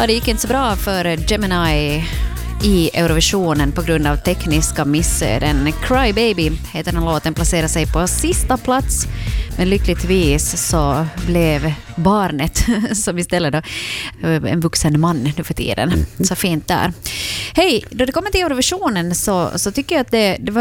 Ja, det gick inte så bra för Gemini i Eurovisionen på grund av tekniska missöden. Cry Baby heter den låten, placerar sig på sista plats. Men lyckligtvis så blev barnet, som istället då, en vuxen man nu för tiden. Så fint där. Hej, då det kommer till Eurovisionen så tycker jag att det var